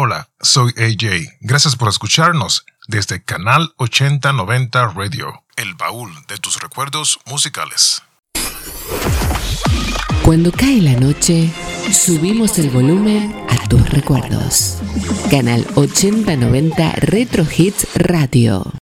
Hola, soy AJ. Gracias por escucharnos desde Canal 8090 Radio, el baúl de tus recuerdos musicales. Cuando cae la noche, subimos el volumen a tus recuerdos. Canal 8090 Retro Hits Radio.